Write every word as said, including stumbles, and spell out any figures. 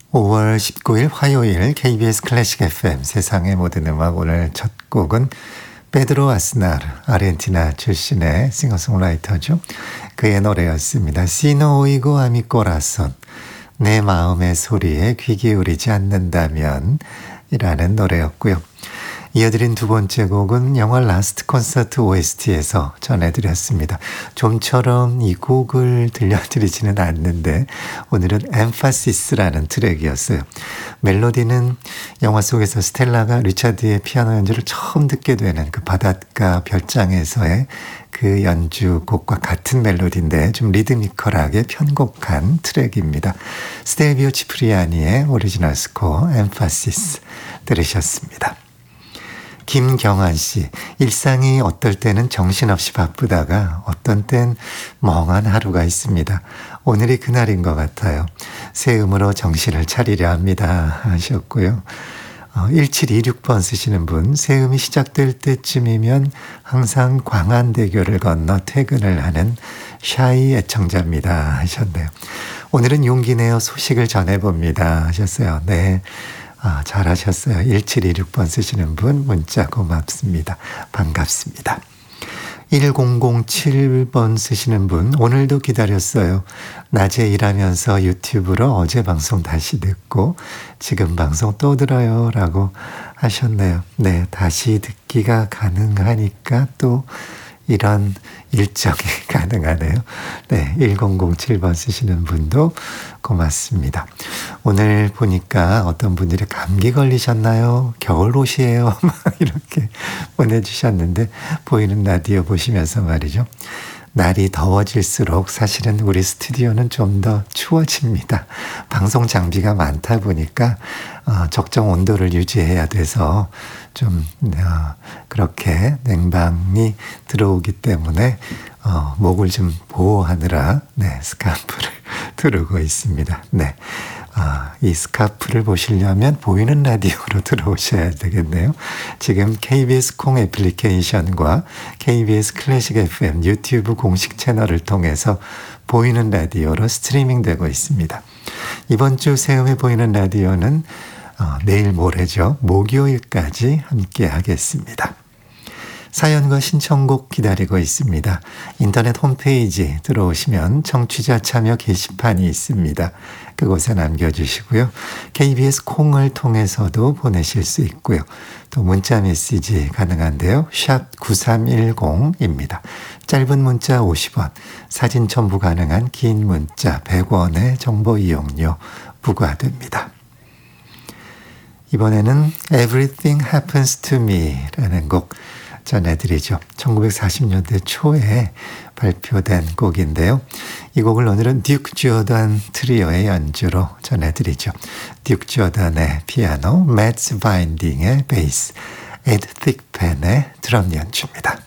오월 십구일 화요일 케이비에스 클래식 에프엠 세상의 모든 음악. 오늘 첫 곡은 페드로 아스나르, 아르헨티나 출신의 싱어송라이터죠. 그의 노래였습니다. 시노 오이고 아미 꼬라손, 내 마음의 소리에 귀 기울이지 않는다면 이라는 노래였고요. 이어드린 두 번째 곡은 영화 라스트 콘서트 오에스티에서 전해드렸습니다. 좀처럼 이 곡을 들려드리지는 않는데 오늘은 엠파시스라는 트랙이었어요. 멜로디는 영화 속에서 스텔라가 리차드의 피아노 연주를 처음 듣게 되는 그 바닷가 별장에서의 그 연주곡과 같은 멜로디인데 좀 리드미컬하게 편곡한 트랙입니다. 스텔비오 치프리아니의 오리지널 스코어 엠파시스 들으셨습니다. 김경환 씨, 일상이 어떨 때는 정신없이 바쁘다가 어떤 땐 멍한 하루가 있습니다. 오늘이 그날인 것 같아요. 새음으로 정신을 차리려 합니다 하셨고요. 어, 일칠이육 번 쓰시는 분, 새음이 시작될 때쯤이면 항상 광안대교를 건너 퇴근을 하는 샤이 애청자입니다 하셨네요. 오늘은 용기 내어 소식을 전해봅니다 하셨어요. 네. 아, 잘하셨어요. 일칠이육 번 쓰시는 분 문자 고맙습니다. 반갑습니다. 천칠 번 쓰시는 분, 오늘도 기다렸어요. 낮에 일하면서 유튜브로 어제 방송 다시 듣고 지금 방송 또 들어요 라고 하셨네요. 네, 다시 듣기가 가능하니까 또 이런 일정이 가능하네요. 네, 천칠 번 쓰시는 분도 고맙습니다. 오늘 보니까 어떤 분들이 감기 걸리셨나요? 겨울옷이에요. 이렇게 보내주셨는데 보이는 라디오 보시면서 말이죠. 날이 더워질수록 사실은 우리 스튜디오는 좀 더 추워집니다. 방송 장비가 많다 보니까 어, 적정 온도를 유지해야 돼서 좀 어, 그렇게 냉방이 들어오기 때문에 어, 목을 좀 보호하느라 네, 스카프를 두르고 있습니다. 네. 아, 이 스카프를 보시려면 보이는 라디오로 들어오셔야 되겠네요. 지금 케이비에스 콩 애플리케이션과 케이비에스 클래식 에프엠 유튜브 공식 채널을 통해서 보이는 라디오로 스트리밍 되고 있습니다. 이번 주 새음에 보이는 라디오는 어, 내일 모레죠. 목요일까지 함께 하겠습니다. 사연과 신청곡 기다리고 있습니다. 인터넷 홈페이지 들어오시면 청취자 참여 게시판이 있습니다. 그곳에 남겨주시고요. 케이비에스 콩을 통해서도 보내실 수 있고요. 또 문자 메시지 가능한데요. 샵 구삼일공입니다. 짧은 문자 오십 원, 사진 첨부 가능한 긴 문자 백 원의 정보 이용료 부과됩니다. 이번에는 Everything Happens to Me 라는 곡 전해드리죠. 천구백사십 년대 초에 발표된 곡인데요. 이 곡을 오늘은 듀크 조단 트리오의 연주로 전해드리죠. 듀크 조단의 피아노, 매츠 바인딩의 베이스, 에드 틱펜의 드럼 연주입니다.